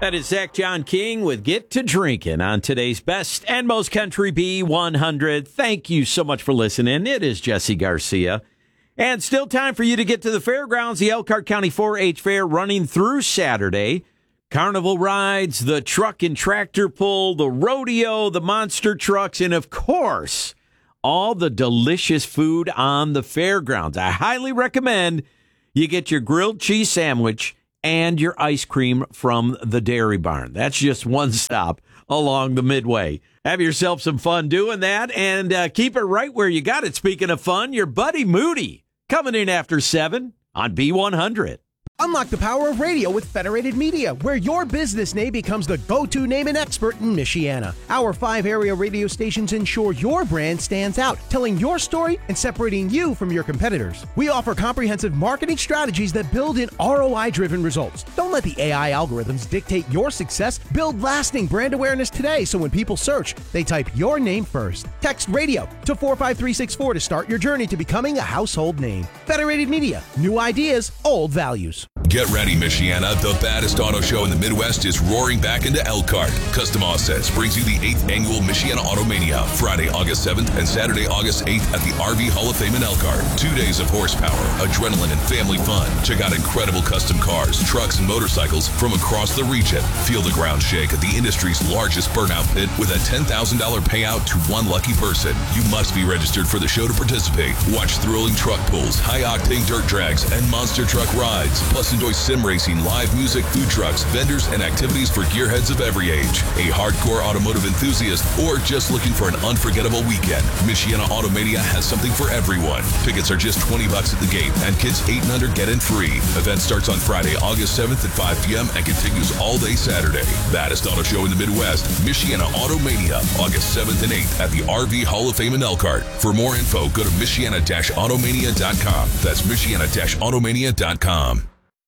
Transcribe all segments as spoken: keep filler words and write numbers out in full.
That is Zach John King with Get to Drinking on today's Best and Most Country B one hundred. Thank you so much for listening. It is Jesse Garcia. And still time for you to get to the fairgrounds. The Elkhart County four H Fair running through Saturday. Carnival rides, the truck and tractor pull, the rodeo, the monster trucks, and of course, all the delicious food on the fairgrounds. I highly recommend you get your grilled cheese sandwich and your ice cream from the Dairy Barn. That's just one stop along the Midway. Have yourself some fun doing that, and uh, keep it right where you got it. Speaking of fun, your buddy Moody coming in after seven on B one hundred. Unlock the power of radio with Federated Media, where your business name becomes the go-to name and expert in Michiana. Our five area radio stations ensure your brand stands out, telling your story and separating you from your competitors. We offer comprehensive marketing strategies that build in R O I-driven results. Don't let the A I algorithms dictate your success. Build lasting brand awareness today so when people search, they type your name first. Text radio to four five three six four to start your journey to becoming a household name. Federated Media, new ideas, old values. Get ready, Michiana. The baddest auto show in the Midwest is roaring back into Elkhart. Custom Offsets brings you the eighth annual Michiana Automania, Friday, August seventh and Saturday, August eighth at the R V Hall of Fame in Elkhart. Two days of horsepower, adrenaline, and family fun. Check out incredible custom cars, trucks, and motorcycles from across the region. Feel the ground shake at the industry's largest burnout pit with a ten thousand dollars payout to one lucky person. You must be registered for the show to participate. Watch thrilling truck pulls, high-octane dirt drags, and monster truck rides. Plus, enjoy sim racing, live music, food trucks, vendors, and activities for gearheads of every age. A hardcore automotive enthusiast or just looking for an unforgettable weekend, Michiana Automania has something for everyone. Tickets are just twenty bucks at the gate, and kids eight and under get in free. Event starts on Friday, August seventh at five p.m. and continues all day Saturday. Baddest auto show in the Midwest, Michiana Automania, August seventh and eighth at the R V Hall of Fame in Elkhart. For more info, go to Michiana Automania dot com. That's Michiana Automania dot com.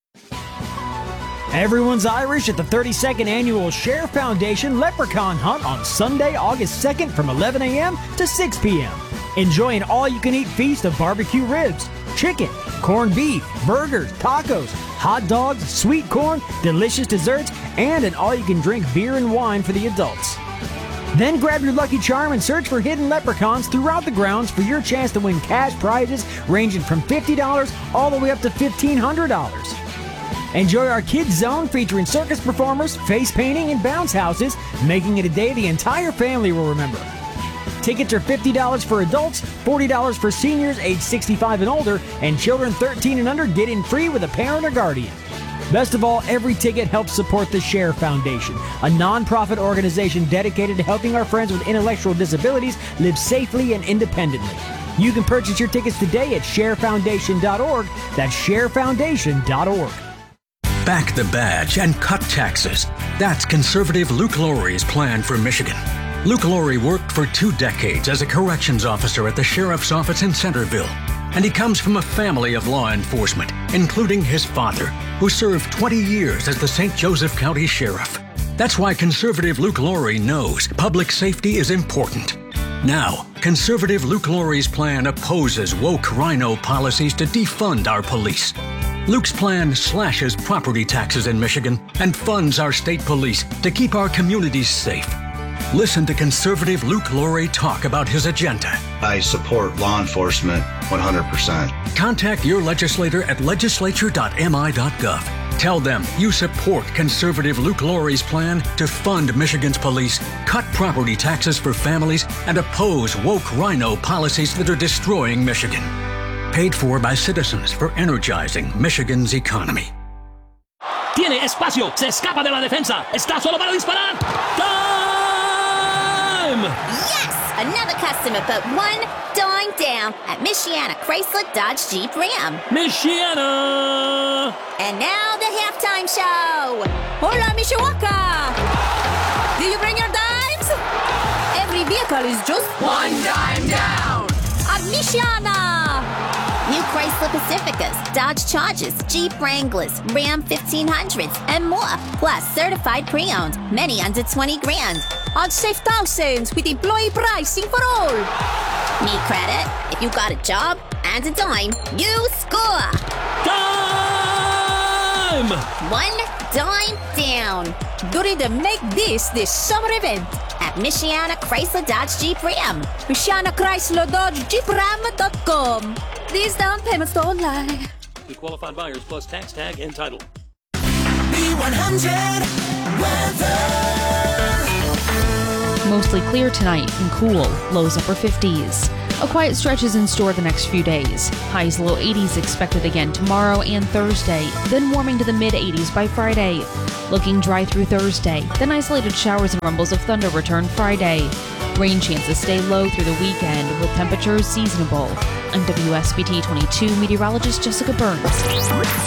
Everyone's Irish at the thirty-second Annual Share Foundation Leprechaun Hunt on Sunday, August second from eleven a.m. to six p.m. Enjoy an all-you-can-eat feast of barbecue ribs, chicken, corned beef, burgers, tacos, hot dogs, sweet corn, delicious desserts, and an all-you-can-drink beer and wine for the adults. Then grab your lucky charm and search for hidden leprechauns throughout the grounds for your chance to win cash prizes ranging from fifty dollars all the way up to fifteen hundred dollars. Enjoy our Kids Zone featuring circus performers, face painting, and bounce houses, making it a day the entire family will remember. Tickets are fifty dollars for adults, forty dollars for seniors age sixty-five and older, and children thirteen and under get in free with a parent or guardian. Best of all, every ticket helps support the Share Foundation, a nonprofit organization dedicated to helping our friends with intellectual disabilities live safely and independently. You can purchase your tickets today at share foundation dot org. That's share foundation dot org. Back the badge and cut taxes. That's conservative Luke Laurie's plan for Michigan. Luke Laurie worked for two decades as a corrections officer at the sheriff's office in Centerville. And he comes from a family of law enforcement, including his father, who served twenty years as the Saint Joseph County Sheriff. That's why conservative Luke Laurie knows public safety is important. Now, conservative Luke Laurie's plan opposes woke rhino policies to defund our police. Luke's plan slashes property taxes in Michigan and funds our state police to keep our communities safe. Listen to conservative Luke Laurie talk about his agenda. I support law enforcement one hundred percent. Contact your legislator at legislature dot m i dot gov. Tell them you support conservative Luke Laurie's plan to fund Michigan's police, cut property taxes for families, and oppose woke rhino policies that are destroying Michigan. Paid for by citizens for energizing Michigan's economy. Tiene espacio, se escapa de la defensa, está solo para disparar. Time! Yes! Another customer put one dime down at Michiana Chrysler Dodge Jeep Ram. Michiana! And now the halftime show. Hola, Mishawaka! Do you bring your dimes? Every vehicle is just one dime down at Michiana. New Chrysler Pacificas, Dodge Chargers, Jeep Wranglers, Ram fifteen hundreds, and more. Plus certified pre-owned, many under twenty grand. On safe thousands with employee pricing for all. Need credit? If you got a job and a dime, you score. Time! One dime down during the Make This This Summer event at Michiana Chrysler Dodge Jeep Ram. Michiana Chrysler Dodge Jeep Ram dot com. These down payments don't lie. To qualified buyers plus tax tag and title. B one hundred weather. Mostly clear tonight and cool, lows upper fifties. A quiet stretch is in store the next few days. Highs low eighties expected again tomorrow and Thursday, then warming to the mid eighties by Friday. Looking dry through Thursday, then isolated showers and rumbles of thunder return Friday. Rain chances stay low through the weekend with temperatures seasonable. I'm W S B T twenty-two meteorologist Jessica Burns.